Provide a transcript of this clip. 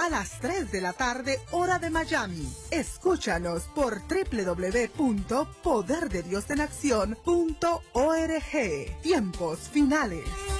a las 3 de la tarde, hora de Miami. Escúchanos por www.poderdediosenaccion.org. Tiempos finales.